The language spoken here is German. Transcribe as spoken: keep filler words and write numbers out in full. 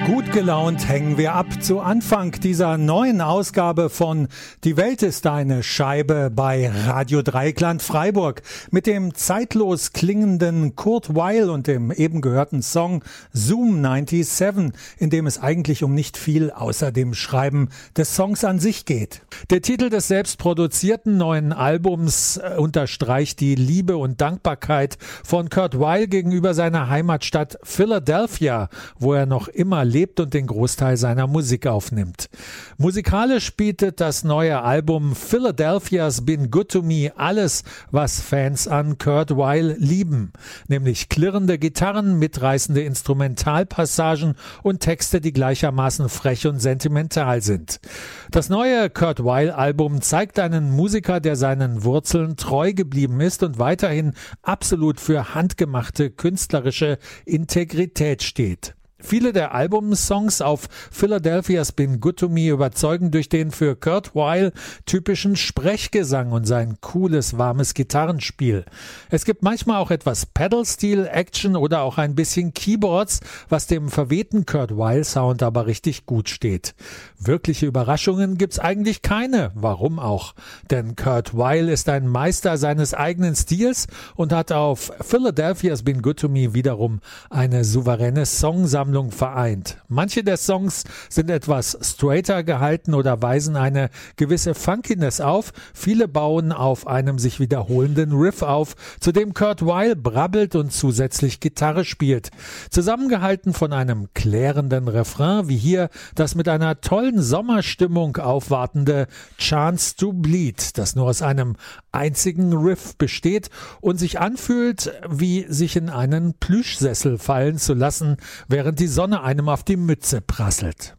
Gut gelaunt hängen wir ab zu Anfang dieser neuen Ausgabe von Die Welt ist eine Scheibe bei Radio Dreieckland Freiburg mit dem zeitlos klingenden Kurt Weill und dem eben gehörten Song Zoom siebenundneunzig, in dem es eigentlich um nicht viel außer dem Schreiben des Songs an sich geht. Der Titel des selbst produzierten neuen Albums äh, unterstreicht die Liebe und Dankbarkeit von Kurt Weill gegenüber seiner Heimatstadt Philadelphia, wo er noch immer lebt und den Großteil seiner Musik aufnimmt. Musikalisch bietet das neue Album Philadelphia's Been Good to Me alles, was Fans an Kurt Weill lieben, nämlich klirrende Gitarren, mitreißende Instrumentalpassagen und Texte, die gleichermaßen frech und sentimental sind. Das neue Kurt Weill-Album zeigt einen Musiker, der seinen Wurzeln treu geblieben ist und weiterhin absolut für handgemachte künstlerische Integrität steht. Viele der Albumsongs auf Philadelphia's Been Good to Me überzeugen durch den für Kurt Weill typischen Sprechgesang und sein cooles, warmes Gitarrenspiel. Es gibt manchmal auch etwas Pedal-Steel, Action oder auch ein bisschen Keyboards, was dem verwehten Kurt Weill-Sound aber richtig gut steht. Wirkliche Überraschungen gibt's eigentlich keine, warum auch? Denn Kurt Weill ist ein Meister seines eigenen Stils und hat auf Philadelphia's Been Good to Me wiederum eine souveräne Songsammlung vereint. Manche der Songs sind etwas straighter gehalten oder weisen eine gewisse Funkiness auf. Viele bauen auf einem sich wiederholenden Riff auf, zu dem Kurt Weill brabbelt und zusätzlich Gitarre spielt. Zusammengehalten von einem klärenden Refrain, wie hier das mit einer tollen Sommerstimmung aufwartende Chance to Bleed, das nur aus einem einzigen Riff besteht und sich anfühlt, wie sich in einen Plüschsessel fallen zu lassen, während die Sonne einem auf die Mütze prasselt.